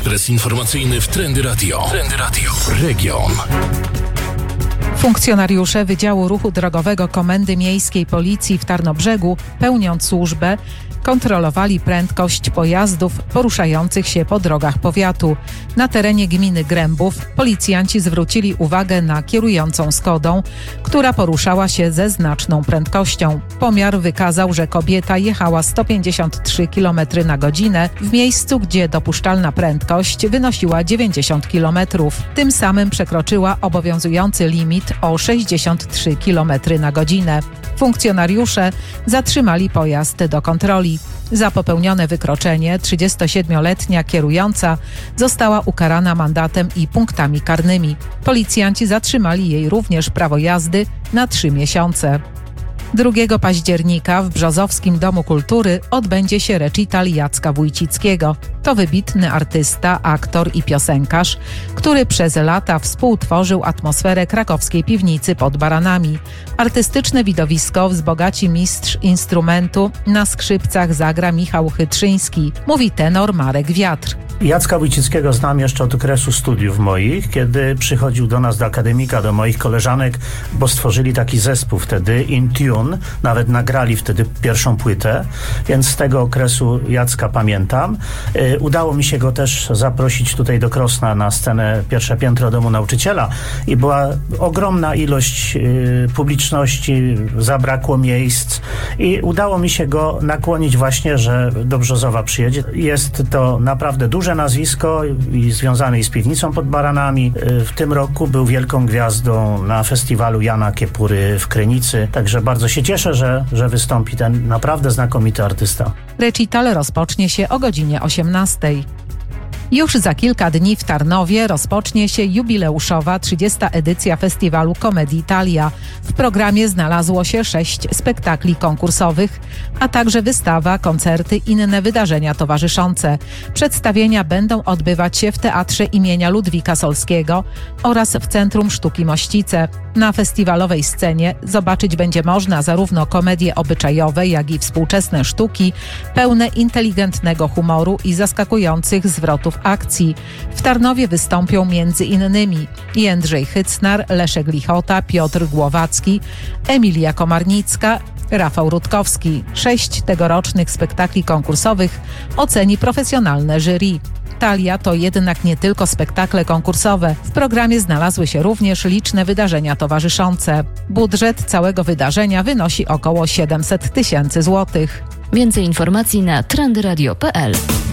Ekspres informacyjny w Trendy Radio. Trendy Radio. Region. Funkcjonariusze Wydziału Ruchu Drogowego Komendy Miejskiej Policji w Tarnobrzegu, pełniąc służbę, kontrolowali prędkość pojazdów poruszających się po drogach powiatu. Na terenie gminy Grębów policjanci zwrócili uwagę na kierującą Skodą, która poruszała się ze znaczną prędkością. Pomiar wykazał, że kobieta jechała 153 km na godzinę w miejscu, gdzie dopuszczalna prędkość wynosiła 90 km. Tym samym przekroczyła obowiązujący limit o 63 km na godzinę. Funkcjonariusze zatrzymali pojazd do kontroli. Za popełnione wykroczenie 37-letnia kierująca została ukarana mandatem i punktami karnymi. Policjanci zatrzymali jej również prawo jazdy na 3 miesiące. 2 października w Brzozowskim Domu Kultury odbędzie się recital Jacka Wójcickiego. To wybitny artysta, aktor i piosenkarz, który przez lata współtworzył atmosferę krakowskiej piwnicy pod Baranami. Artystyczne widowisko wzbogaci mistrz instrumentu, na skrzypcach zagra Michał Chytrzyński, mówi tenor Marek Wiatr. Jacka Wójcickiego znam jeszcze od okresu studiów moich, kiedy przychodził do nas do akademika, do moich koleżanek, bo stworzyli taki zespół wtedy, In Tune, nawet nagrali wtedy pierwszą płytę, więc z tego okresu Jacka pamiętam. Udało mi się go też zaprosić tutaj do Krosna na scenę Pierwsze Piętro Domu Nauczyciela i była ogromna ilość publiczności, zabrakło miejsc i udało mi się go nakłonić właśnie, że do Brzozowa przyjedzie. Jest to naprawdę duże nazwisko i związane z piwnicą pod Baranami. W tym roku był wielką gwiazdą na festiwalu Jana Kiepury w Krynicy, także bardzo się cieszę, że wystąpi ten naprawdę znakomity artysta. Recital rozpocznie się o godzinie 18. Już za kilka dni w Tarnowie rozpocznie się jubileuszowa 30. edycja festiwalu Komedii Italia. W programie znalazło się 6 spektakli konkursowych, a także wystawa, koncerty i inne wydarzenia towarzyszące. Przedstawienia będą odbywać się w Teatrze imienia Ludwika Solskiego oraz w Centrum Sztuki Mościce. Na festiwalowej scenie zobaczyć będzie można zarówno komedie obyczajowe, jak i współczesne sztuki, pełne inteligentnego humoru i zaskakujących zwrotów akcji. W Tarnowie wystąpią m.in. Jędrzej Hycnar, Leszek Lichota, Piotr Głowacki, Emilia Komarnicka, Rafał Rutkowski. 6 tegorocznych spektakli konkursowych oceni profesjonalne jury. Talia to jednak nie tylko spektakle konkursowe. W programie znalazły się również liczne wydarzenia towarzyszące. Budżet całego wydarzenia wynosi około 700 000 złotych. Więcej informacji na trendyradio.pl.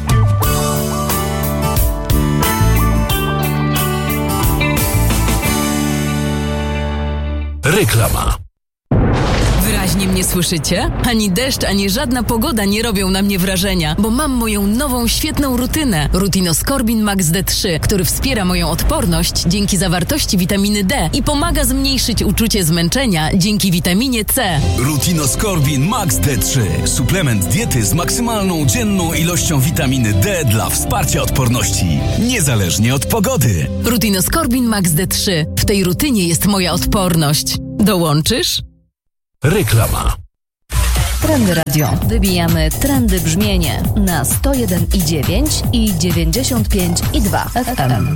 Reklama. Wyraźnie mnie słyszycie? Ani deszcz, ani żadna pogoda nie robią na mnie wrażenia, bo mam moją nową, świetną rutynę. Rutinoskorbin Max D3, który wspiera moją odporność dzięki zawartości witaminy D i pomaga zmniejszyć uczucie zmęczenia dzięki witaminie C. Rutinoskorbin Max D3. Suplement diety z maksymalną dzienną ilością witaminy D dla wsparcia odporności, niezależnie od pogody. Rutinoskorbin Max D3. W tej rutynie jest moja odporność. Dołączysz? Reklama. Trendy Radio. Wybijamy trendy brzmienie na 101,9 i 95,2 FM.